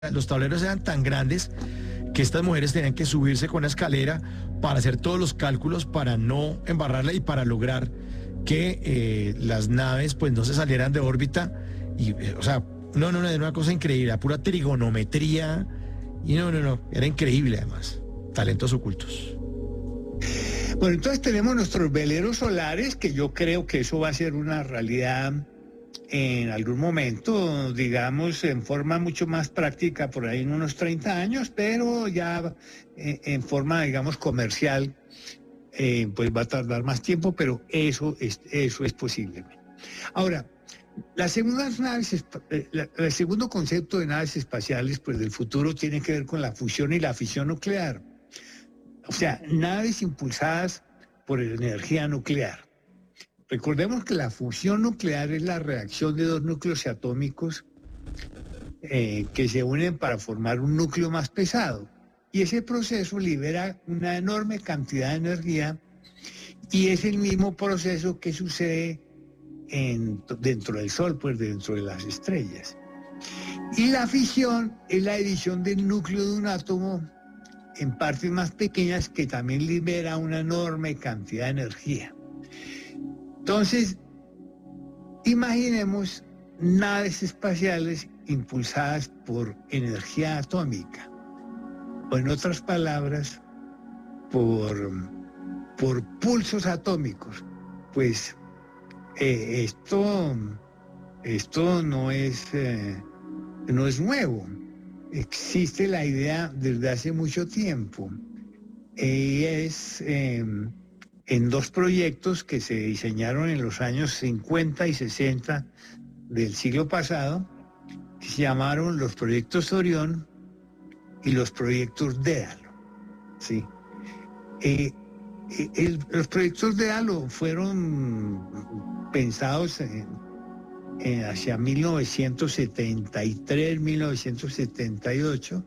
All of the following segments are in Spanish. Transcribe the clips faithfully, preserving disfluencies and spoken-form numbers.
Los tableros eran tan grandes que estas mujeres tenían que subirse con una escalera para hacer todos los cálculos, para no embarrarla y para lograr que eh, las naves pues no se salieran de órbita. Y, eh, o sea, no, no, no, era una cosa increíble, era pura trigonometría. Y no, no, no, era increíble además. Talentos ocultos. Bueno, entonces tenemos nuestros veleros solares, que yo creo que eso va a ser una realidad en algún momento, digamos, en forma mucho más práctica, por ahí en unos treinta años, pero ya eh, en forma, digamos, comercial, eh, pues va a tardar más tiempo, pero eso es, eso es posible. Ahora, las segundas naves, la, el segundo concepto de naves espaciales, pues del futuro, tiene que ver con la fusión y la fisión nuclear. O sea, naves impulsadas por energía nuclear. Recordemos que la fusión nuclear es la reacción de dos núcleos atómicos eh, que se unen para formar un núcleo más pesado. Y ese proceso libera una enorme cantidad de energía y es el mismo proceso que sucede en, dentro del Sol, pues dentro de las estrellas. Y la fisión es la división del núcleo de un átomo en partes más pequeñas que también libera una enorme cantidad de energía. Entonces, imaginemos naves espaciales impulsadas por energía atómica, o en otras palabras, por, por pulsos atómicos. Pues eh, esto, esto no es, eh, no es nuevo. Existe la idea desde hace mucho tiempo. Y es eh, en dos proyectos que se diseñaron en los años cincuenta y sesenta del siglo pasado, que se llamaron los proyectos Orión y los proyectos Dédalo. ¿Sí? Eh, el, los proyectos Dédalo fueron pensados en, en hacia mil novecientos setenta y tres, mil novecientos setenta y ocho,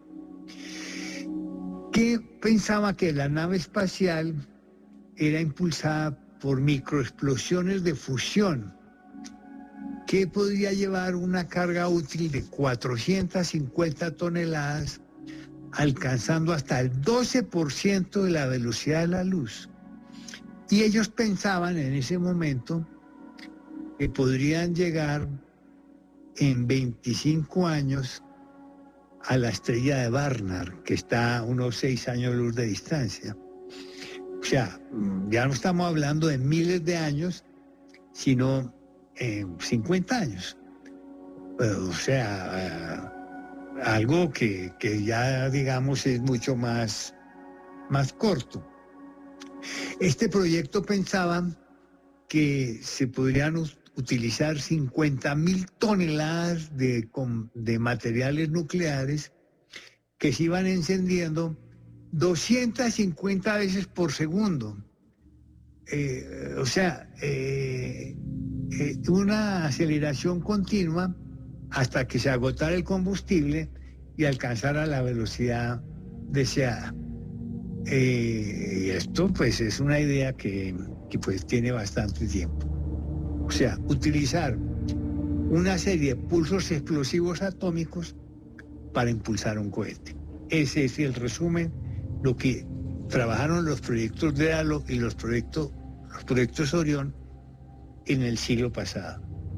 que pensaba que la nave espacial era impulsada por microexplosiones de fusión, que podría llevar una carga útil de cuatrocientas cincuenta toneladas, alcanzando hasta el doce por ciento de la velocidad de la luz. Y ellos pensaban en ese momento que podrían llegar en veinticinco años a la estrella de Barnard, que está a unos seis años luz de distancia. O sea, ya no estamos hablando de miles de años, sino eh, cincuenta años. O sea, uh, algo que, que ya, digamos, es mucho más, más corto. Este proyecto pensaba que se podrían utilizar cincuenta mil toneladas de, de materiales nucleares que se iban encendiendo doscientas cincuenta veces por segundo. Eh, o sea, eh, eh, una aceleración continua hasta que se agotara el combustible y alcanzara la velocidad deseada. Eh, y esto pues es una idea que, que pues tiene bastante tiempo. O sea, utilizar una serie de pulsos explosivos atómicos para impulsar un cohete. Ese es el resumen, lo que trabajaron los proyectos Dédalo y los proyectos, los proyectos Orión en el siglo pasado.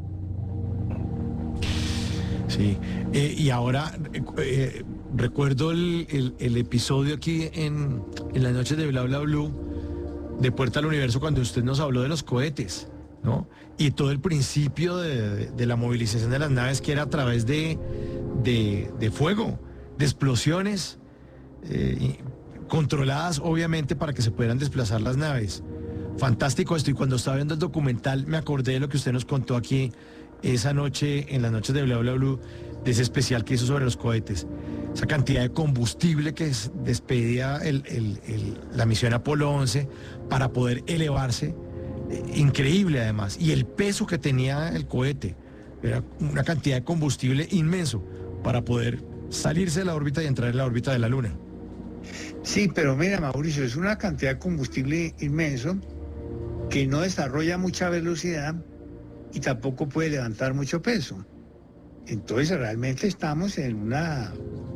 Sí, eh, y ahora eh, recuerdo el, el, el episodio aquí en, en las noches de Bla Bla Blue, de Puerta al Universo, cuando usted nos habló de los cohetes, ¿no? Y todo el principio de, de la movilización de las naves, que era a través de, de, de fuego, de explosiones, eh, controladas obviamente para que se pudieran desplazar las naves. Fantástico esto, y cuando estaba viendo el documental me acordé de lo que usted nos contó aquí esa noche, en las noches de Bla Bla Blue, de ese especial que hizo sobre los cohetes. Esa cantidad de combustible que despedía el, el, el, la misión Apolo once para poder elevarse, eh, increíble además, y el peso que tenía el cohete, era una cantidad de combustible inmenso para poder salirse de la órbita y entrar en la órbita de la Luna. Sí, pero mira, Mauricio, es una cantidad de combustible inmenso que no desarrolla mucha velocidad y tampoco puede levantar mucho peso. Entonces realmente estamos en una